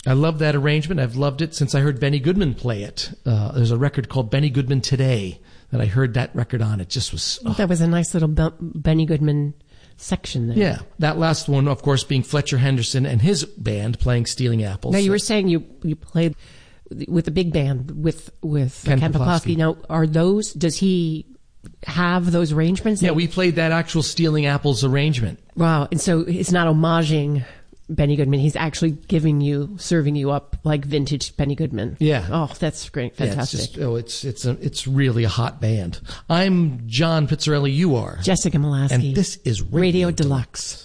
I love that arrangement. I've loved it since I heard Benny Goodman play it. There's a record called Benny Goodman Today that I heard that record on. It just was... That was a nice little Benny Goodman section there. Yeah. That last one, of course, being Fletcher Henderson and his band playing Stealing Apples. Now, you were saying you played with a big band with Ken Poplawski. Now, does he have those arrangements? Yeah, we played that actual Stealing Apples arrangement. Wow. And so it's not homaging Benny Goodman. He's actually serving you up like vintage Benny Goodman. Yeah. Oh, that's great. Fantastic. Yeah, it's really a hot band. I'm John Pizzarelli. You are Jessica Molaski. And this is Radio Deluxe.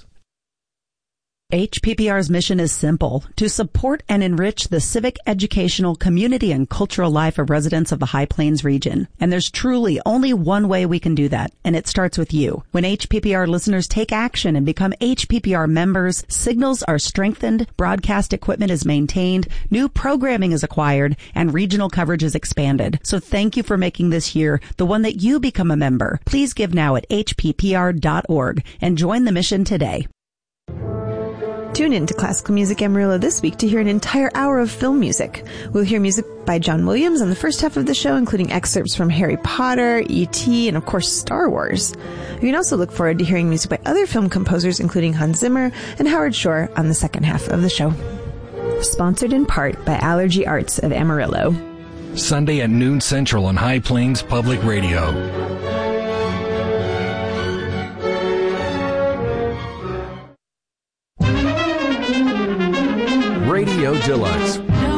HPPR's mission is simple: to support and enrich the civic, educational, community, and cultural life of residents of the High Plains region. And there's truly only one way we can do that, and it starts with you. When HPPR listeners take action and become HPPR members, signals are strengthened, broadcast equipment is maintained, new programming is acquired, and regional coverage is expanded. So thank you for making this year the one that you become a member. Please give now at hppr.org and join the mission today. Tune in to Classical Music Amarillo this week to hear an entire hour of film music. We'll hear music by John Williams on the first half of the show, including excerpts from Harry Potter, E.T., and of course Star Wars. You can also look forward to hearing music by other film composers, including Hans Zimmer and Howard Shore, on the second half of the show. Sponsored in part by Allergy Arts of Amarillo. Sunday at noon Central on High Plains Public Radio. Radio Deluxe